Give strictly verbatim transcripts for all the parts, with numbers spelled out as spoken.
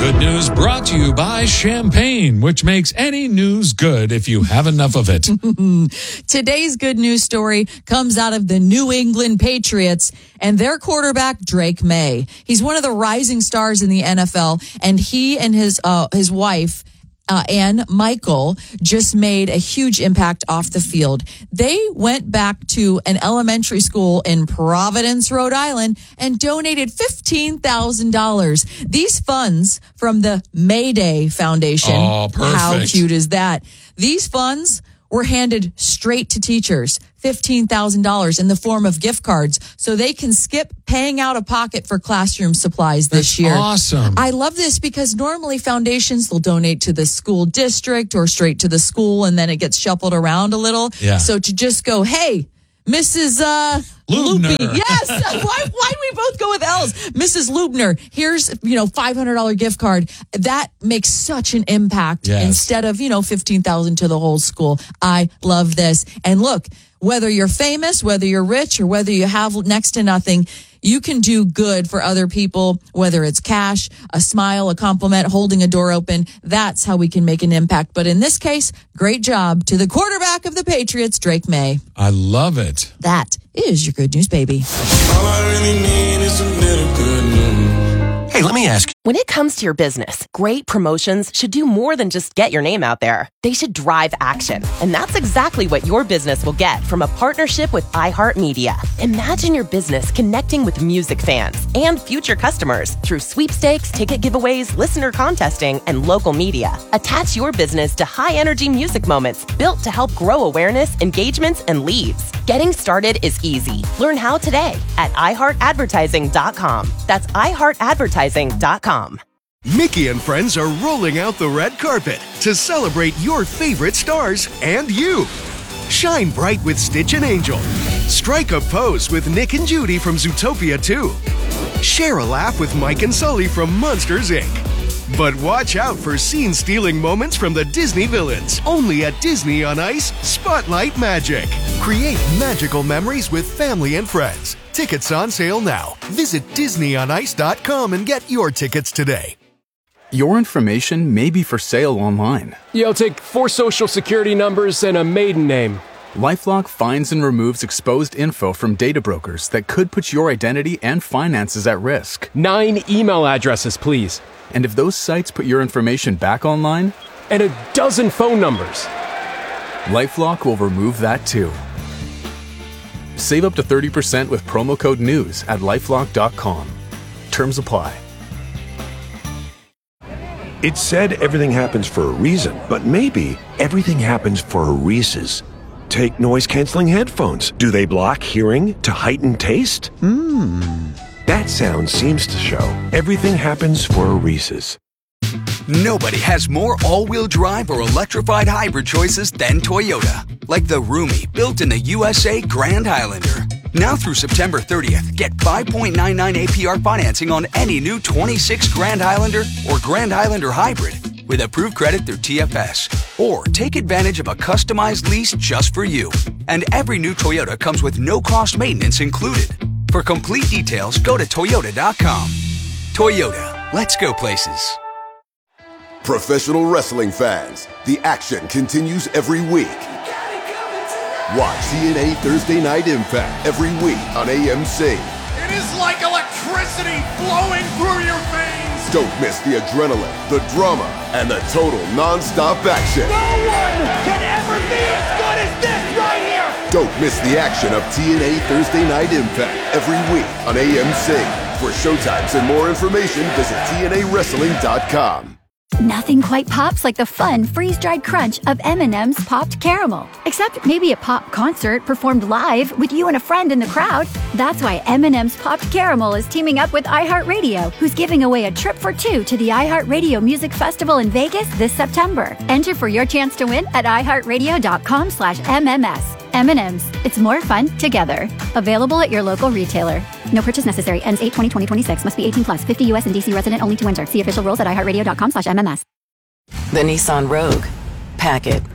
Good news brought to you by Champagne, which makes any news good if you have enough of it. Today's good news story comes out of the New England Patriots and their quarterback, Drake May. He's one of the rising stars in the N F L, and he and his uh, his wife, Uh, Ann Michael, just made a huge impact off the field. They went back to an elementary school in Providence, Rhode Island, and donated fifteen thousand dollars. These funds from the Mayday Foundation. Oh, perfect. How cute is that? These funds were handed straight to teachers, fifteen thousand dollars in the form of gift cards, so they can skip paying out of pocket for classroom supplies this That's year. Awesome. I love this because normally foundations, they'll donate to the school district or straight to the school, and then it gets shuffled around a little. Yeah. So to just go, hey, Missus Uh, Lubner. Loopy. Yes. why, why do we both go with L's? Missus Lubner, here's, you know, five hundred dollars gift card. That makes such an impact Yes. instead of, you know, fifteen thousand to the whole school. I love this. And look, whether you're famous, whether you're rich, or whether you have next to nothing, you can do good for other people, whether it's cash, a smile, a compliment, holding a door open. That's how we can make an impact. But in this case, great job to the quarterback of the Patriots, Drake May. I love it. That is your good news, baby. All I really need is a little good news. Hey, let me ask. When it comes to your business, great promotions should do more than just get your name out there. They should drive action. And that's exactly what your business will get from a partnership with iHeartMedia. Imagine your business connecting with music fans and future customers through sweepstakes, ticket giveaways, listener contesting, and local media. Attach your business to high-energy music moments built to help grow awareness, engagements, and leads. Getting started is easy. Learn how today at i heart advertising dot com. That's i heart advertising dot com. Mickey and friends are rolling out the red carpet to celebrate your favorite stars and you. Shine bright with Stitch and Angel. Strike a pose with Nick and Judy from Zootopia two. Share a laugh with Mike and Sully from Monsters, Incorporated. But watch out for scene-stealing moments from the Disney villains. Only at Disney on Ice, Spotlight Magic. Create magical memories with family and friends. Tickets on sale now. Visit disney on ice dot com and get your tickets today. Your information may be for sale online. Yo, take four social security numbers and a maiden name. LifeLock finds and removes exposed info from data brokers that could put your identity and finances at risk. Nine email addresses, please. And if those sites put your information back online? And a dozen phone numbers. LifeLock will remove that too. Save up to thirty percent with promo code NEWS at lifelock dot com. Terms apply. It's said everything happens for a reason, but maybe everything happens for a Reese's. Take noise-canceling headphones. Do they block hearing to heighten taste? Hmm. That sound seems to show everything happens for a Reese's. Nobody has more all-wheel drive or electrified hybrid choices than Toyota. Like the roomy, built-in-the U S A Grand Highlander. Now through September thirtieth, get five point nine nine A P R financing on any new twenty-six Grand Highlander or Grand Highlander Hybrid with approved credit through T F S. Or take advantage of a customized lease just for you. And every new Toyota comes with no-cost maintenance included. For complete details, go to toyota dot com. Toyota, let's go places. Professional wrestling fans, the action continues every week. Watch T N A Thursday Night Impact every week on A M C. It is like electricity flowing through your veins. Don't miss the adrenaline, the drama, and the total non-stop action. No one can ever be as good as this right here. Don't miss the action of T N A Thursday Night Impact every week on A M C. For showtimes and more information, visit T N A wrestling dot com. Nothing quite pops like the fun freeze-dried crunch of M and M's Popped Caramel. Except maybe a pop concert performed live with you and a friend in the crowd. That's why M and M's Popped Caramel is teaming up with iHeartRadio, who's giving away a trip for two to the iHeartRadio Music Festival in Vegas this September. Enter for your chance to win at i heart radio dot com slash M M S. M and M's. It's more fun together. Available at your local retailer. No purchase necessary. Ends eight twenty twenty twenty-six. Must be eighteen plus. fifty U S and D C resident only to enter. See official rules at i heart radio dot com slash M M S. The Nissan Rogue. Pack it.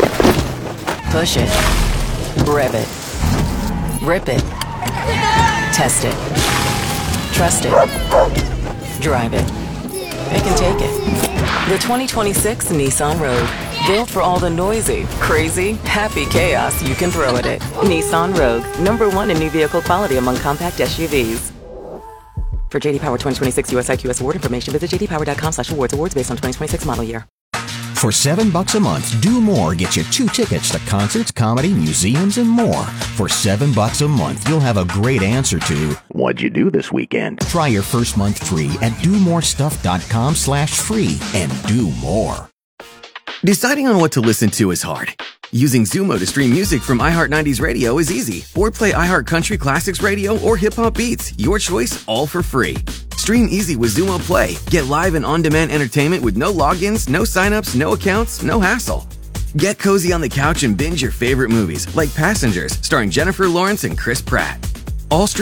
Push it. Rev it. Rip it. Test it. Trust it. Drive it. it can take it. The twenty twenty-six Nissan Rogue. Built for all the noisy, crazy, happy chaos you can throw at it. Nissan Rogue, number one in new vehicle quality among compact S U Vs. For J D Power twenty twenty-six U S I Q S award information, visit j d power dot com slash awards. Awards based on twenty twenty-six model year. For seven bucks a month, Do More gets you two tickets to concerts, comedy, museums, and more. For seven bucks a month, you'll have a great answer to what'd you do this weekend? Try your first month free at do more stuff dot com slash free and do more. Deciding on what to listen to is hard. Using Zumo to stream music from iHeart nineties Radio is easy. Or play iHeart Country Classics Radio or Hip Hop Beats. Your choice, all for free. Stream easy with Zumo Play. Get live and on-demand entertainment with no logins, no signups, no accounts, no hassle. Get cozy on the couch and binge your favorite movies, like Passengers, starring Jennifer Lawrence and Chris Pratt. All stream